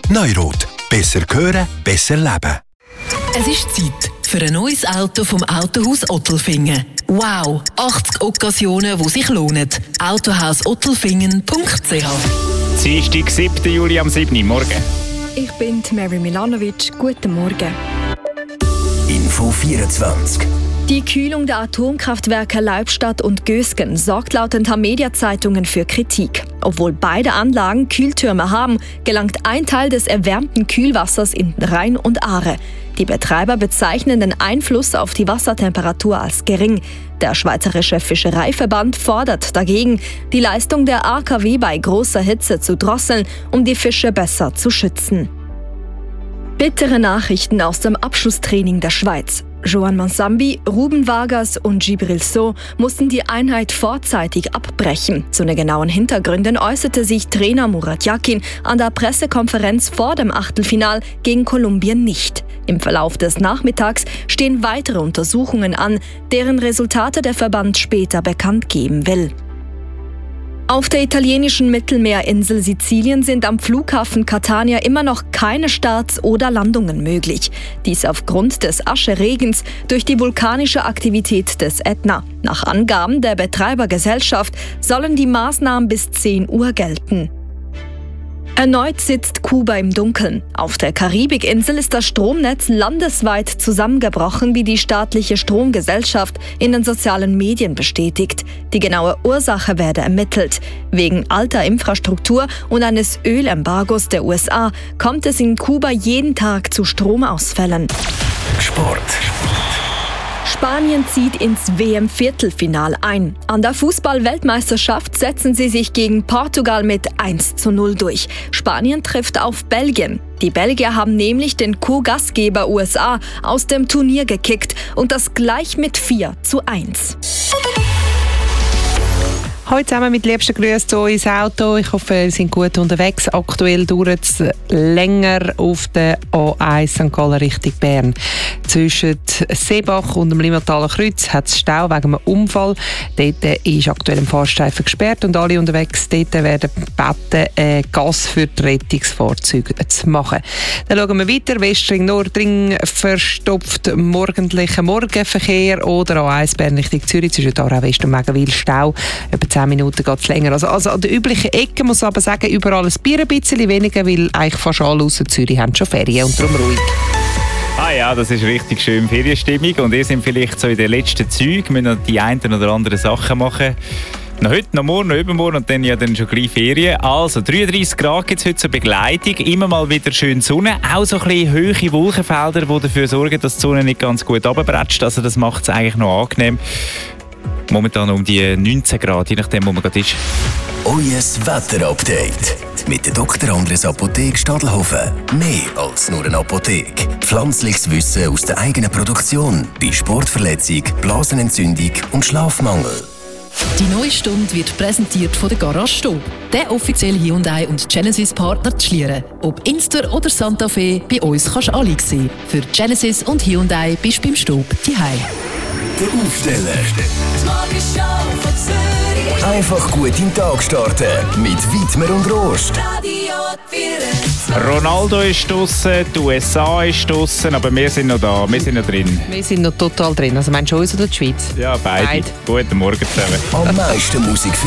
Neurot. Besser hören, besser leben. Es ist Zeit für ein neues Auto vom Autohaus Ottelfingen. Wow, 80 Occasionen, die sich lohnen. Autohausottelfingen.ch. Dienstag, 7. Juli am 7. Morgen. Ich bin Mary Milanovic. Guten Morgen. Info 24. Die Kühlung der Atomkraftwerke Leibstadt und Gösgen sorgt laut den Tamedia-Zeitungen für Kritik. Obwohl beide Anlagen Kühltürme haben, gelangt ein Teil des erwärmten Kühlwassers in den Rhein und Aare. Die Betreiber bezeichnen den Einfluss auf die Wassertemperatur als gering. Der Schweizerische Fischereiverband fordert dagegen, die Leistung der AKW bei großer Hitze zu drosseln, um die Fische besser zu schützen. Bittere Nachrichten aus dem Abschlusstraining der Schweiz. Joan Mansambi, Ruben Vargas und Djibril Sow mussten die Einheit vorzeitig abbrechen. Zu den genauen Hintergründen äußerte sich Trainer Murat Yakin an der Pressekonferenz vor dem Achtelfinal gegen Kolumbien nicht. Im Verlauf des Nachmittags stehen weitere Untersuchungen an, deren Resultate der Verband später bekannt geben will. Auf der italienischen Mittelmeerinsel Sizilien sind am Flughafen Catania immer noch keine Starts oder Landungen möglich. Dies aufgrund des Ascheregens durch die vulkanische Aktivität des Ätna. Nach Angaben der Betreibergesellschaft sollen die Maßnahmen bis 10 Uhr gelten. Erneut sitzt Kuba im Dunkeln. Auf der Karibikinsel ist das Stromnetz landesweit zusammengebrochen, wie die staatliche Stromgesellschaft in den sozialen Medien bestätigt. Die genaue Ursache werde ermittelt. Wegen alter Infrastruktur und eines Ölembargos der USA kommt es in Kuba jeden Tag zu Stromausfällen. Sport. Spanien zieht ins WM-Viertelfinal ein. An der Fußball-Weltmeisterschaft setzen sie sich gegen Portugal mit 1:0 durch. Spanien trifft auf Belgien. Die Belgier haben nämlich den Co-Gastgeber USA aus dem Turnier gekickt und das gleich mit 4:1. Heute zusammen mit liebsten Grüßen zu ins Auto. Ich hoffe, Sie sind gut unterwegs. Aktuell dauert es länger auf der A1 St. Gallen Richtung Bern. Zwischen Seebach und dem Limmataler Kreuz hat es Stau wegen einem Unfall. Dort ist aktuell ein Fahrstreifen gesperrt und alle unterwegs dort werden gebeten, Gas für die Rettungsfahrzeuge zu machen. Dann schauen wir weiter. Westring, Nordring verstopft morgendlichen Morgenverkehr oder A1 Bern Richtung Zürich zwischen Aarau West und Megenwil Stau. Über 10 Minuten geht es länger. Also an den üblichen Ecken muss ich aber sagen, überall ein Bier ein bisschen weniger, weil eigentlich fast alle ausser Zürich haben schon Ferien und darum ruhig. Ah ja, das ist richtig schön Ferienstimmung und ihr sind vielleicht so in den letzten Zügen, müssen noch die einen oder anderen Sachen machen. Noch heute, noch morgen, noch übermorgen und dann ja dann schon gleich Ferien. Also 33 Grad gibt es heute zur Begleitung, immer mal wieder schön Sonne, auch so ein bisschen hohe Wolkenfelder, die dafür sorgen, dass die Sonne nicht ganz gut runterbretscht. Also das macht es eigentlich noch angenehm. Momentan um die 19 Grad, je nachdem, wo man gerade ist. Euer Wetterupdate mit der Dr. Andres Apotheke Stadelhofen. Mehr als nur eine Apotheke. Pflanzliches Wissen aus der eigenen Produktion bei Sportverletzung, Blasenentzündung und Schlafmangel. Die neue Stunde wird präsentiert von der Garage Stob, der offizielle Hyundai und Genesis Partner zu Schlieren. Ob Inster oder Santa Fe, bei uns kannst du alle sehen. Für Genesis und Hyundai bist du beim Stob daheim. Der Aufsteller. Einfach gut in den Tag starten mit Widmer und Rost. Ronaldo ist draussen, die USA ist draussen, aber wir sind noch da, wir sind noch drin. Wir sind noch total drin. Also meinst du uns oder die Schweiz? Ja, beide. Guten Morgen zusammen. Am meisten Musik